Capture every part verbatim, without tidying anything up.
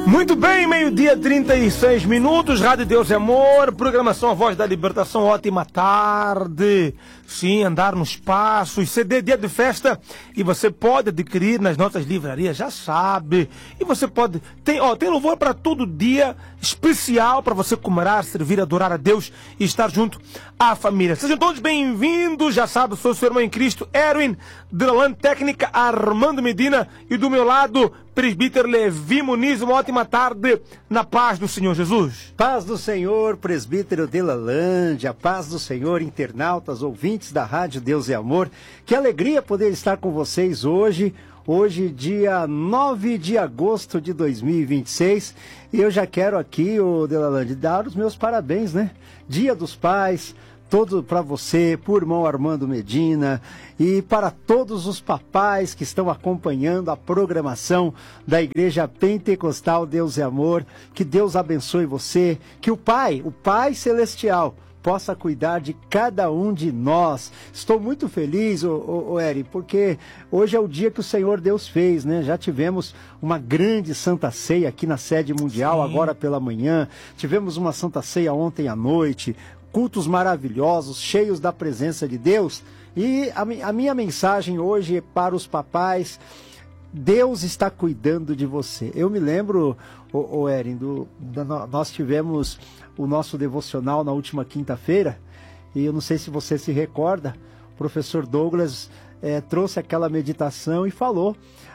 Muito bem, meio-dia, trinta e seis minutos, Rádio Deus é Amor, programação A Voz da Libertação, ótima tarde. Sim, andar no espaço, C D dia de festa, e você pode adquirir nas nossas livrarias, já sabe. E você pode, tem, ó, tem louvor para todo dia, especial para você comemorar, servir, adorar a Deus e estar junto à família. Sejam todos bem-vindos, já sabe, sou seu irmão em Cristo, Erwin, de Lalan Técnica, Armando Medina, e do meu lado, presbítero Levi Muniz. Uma ótima tarde, na paz do Senhor Jesus. Paz do Senhor, presbítero de Lalândia, paz do Senhor, internautas, ouvintes da Rádio Deus é Amor. Que alegria poder estar com vocês hoje, hoje dia nove de agosto de dois mil e vinte e seis. E eu já quero aqui, o de Lalândia, dar os meus parabéns, né? Dia dos Pais, todo para você, para o irmão Armando Medina e para todos os papais que estão acompanhando a programação da Igreja Pentecostal Deus é Amor. Que Deus abençoe você, que o Pai, o Pai Celestial, possa cuidar de cada um de nós. Estou muito feliz, ô, ô, ô Eri, porque hoje é o dia que o Senhor Deus fez, né? Já tivemos uma grande Santa Ceia aqui na sede mundial, Sim. agora pela manhã. Tivemos uma Santa Ceia ontem à noite, cultos maravilhosos, cheios da presença de Deus. E a, a minha mensagem hoje é para os papais: Deus está cuidando de você. Eu me lembro, o, o Erin, do, do, nós tivemos o nosso devocional na última quinta-feira, e eu não sei se você se recorda, o professor Douglas é, trouxe aquela meditação e falou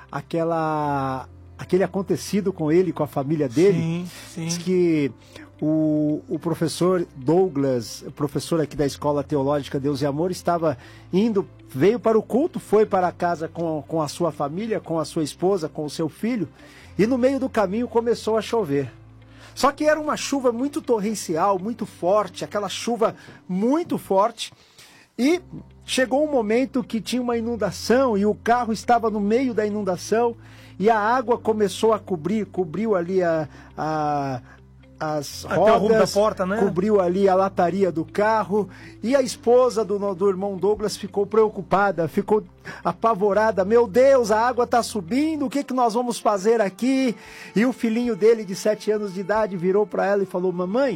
aquela, aquele acontecido com ele, com a família dele. Sim, sim. Diz que o, o professor Douglas, professor aqui da Escola Teológica Deus e Amor, estava indo, veio para o culto, foi para casa com, com a sua família, com a sua esposa, com o seu filho, e no meio do caminho começou a chover. Só que era uma chuva muito torrencial, muito forte, aquela chuva muito forte, e chegou um momento que tinha uma inundação e o carro estava no meio da inundação e a água começou a cobrir, cobriu ali a... a as Até rodas, o rumo da porta, né? Cobriu ali a lataria do carro, e a esposa do, do irmão Douglas ficou preocupada, ficou apavorada. Meu Deus, a água está subindo, o que, que nós vamos fazer aqui? E o filhinho dele, de sete anos de idade, virou para ela e falou: mamãe,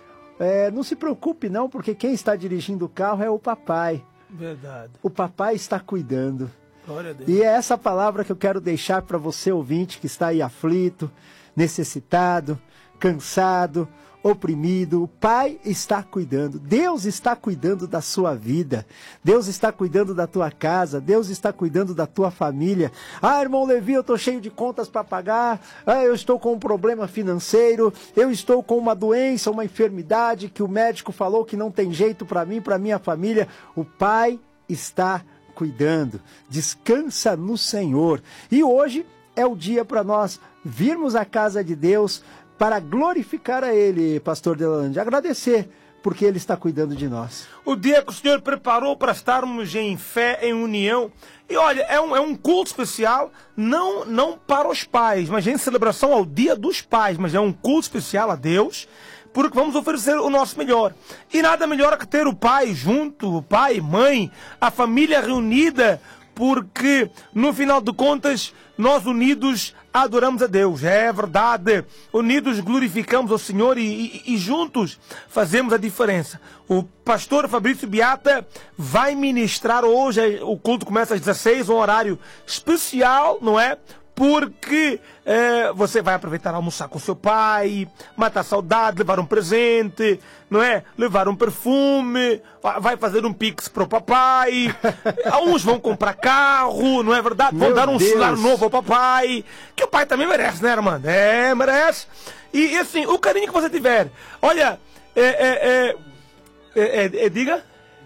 é, não se preocupe não, porque quem está dirigindo o carro é o papai. Verdade. O papai está cuidando. Glória a Deus. E é essa palavra que eu quero deixar para você, ouvinte, que está aí aflito, necessitado, cansado, oprimido. O Pai está cuidando, Deus está cuidando da sua vida, Deus está cuidando da tua casa, Deus está cuidando da tua família. Ah, irmão Levi, eu estou cheio de contas para pagar, ah, eu estou com um problema financeiro, eu estou com uma doença, uma enfermidade que o médico falou que não tem jeito para mim, para minha família. O Pai está cuidando, descansa no Senhor. E hoje é o dia para nós virmos à casa de Deus, para glorificar a Ele, pastor Delalândia, agradecer, porque Ele está cuidando de nós. O dia que o Senhor preparou para estarmos em fé, em união. E olha, é um, é um culto especial, não, não para os pais, mas em celebração ao Dia dos Pais, mas é um culto especial a Deus, porque vamos oferecer o nosso melhor. E nada melhor que ter o pai junto, o pai, mãe, a família reunida, porque no final de contas nós unidos adoramos a Deus, é verdade, unidos glorificamos ao Senhor e, e, e juntos fazemos a diferença. O pastor Fabrício Beata vai ministrar hoje, o culto começa às dezesseis, um horário especial, não é? Porque é, você vai aproveitar almoçar com seu pai, matar saudade, levar um presente, não é? Levar um perfume, vai fazer um pix pro papai, uns vão comprar carro, não é verdade? Vão Meu dar um Deus. celular novo ao papai, que o pai também merece, né, irmã? É, merece. E, e assim, o carinho que você tiver, olha, é, é, é, é, é, é diga...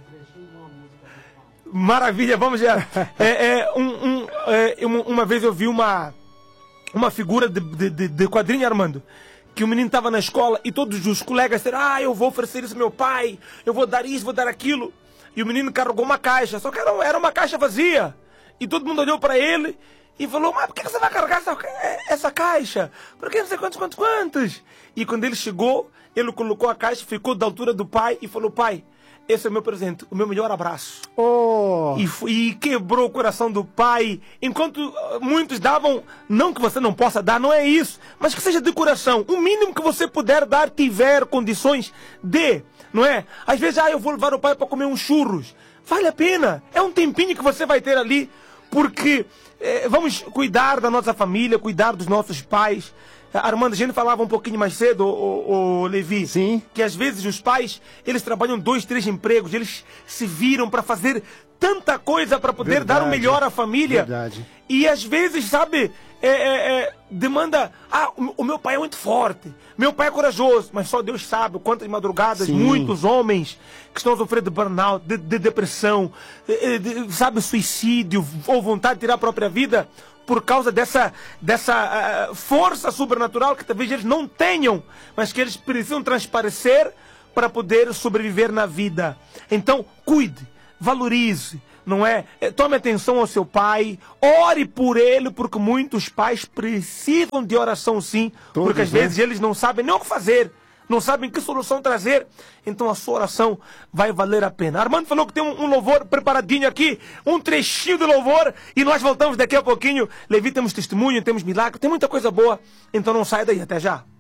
Maravilha, vamos já. É, é, um, um, é, uma, uma vez eu vi uma, uma figura de, de, de quadrinho, Armando, que o menino estava na escola e todos os colegas disseram: ah, eu vou oferecer isso ao meu pai, eu vou dar isso, vou dar aquilo. E o menino carregou uma caixa, só que era, era uma caixa vazia. E todo mundo olhou para ele e falou: mas por que você vai carregar essa, essa caixa? Por que não sei quantos, quantos, quantos? E quando ele chegou, ele colocou a caixa, ficou da altura do pai e falou: pai, esse é o meu presente, o meu melhor abraço. Oh. E, f- e quebrou o coração do pai. Enquanto uh, muitos davam, não que você não possa dar, não é isso, mas que seja de coração. O mínimo que você puder dar, tiver condições de, não é? Às vezes, ah, eu vou levar o pai para comer uns churros. Vale a pena. É um tempinho que você vai ter ali, porque eh, vamos cuidar da nossa família, cuidar dos nossos pais. Armando, a gente falava um pouquinho mais cedo, o, o, o Levi, Sim. que às vezes os pais, eles trabalham dois, três empregos, eles se viram para fazer tanta coisa para poder Verdade. dar o melhor à família. Verdade. E às vezes, sabe, é, é, é, demanda, ah, o, o meu pai é muito forte, meu pai é corajoso, mas só Deus sabe quantas madrugadas, Sim. muitos homens que estão sofrendo de burnout, de, de depressão, de, de, sabe, suicídio, ou vontade de tirar a própria vida, por causa dessa, dessa uh, força sobrenatural que talvez eles não tenham, mas que eles precisam transparecer para poder sobreviver na vida. Então, cuide, valorize, não é? Tome atenção ao seu pai, ore por ele, porque muitos pais precisam de oração sim, Todos, porque às né? vezes eles não sabem nem o que fazer. Não sabem que solução trazer, então a sua oração vai valer a pena. Armando falou que tem um, um louvor preparadinho aqui, um trechinho de louvor, e nós voltamos daqui a pouquinho. Levi, temos testemunho, temos milagre, tem muita coisa boa, então não saia daí, até já.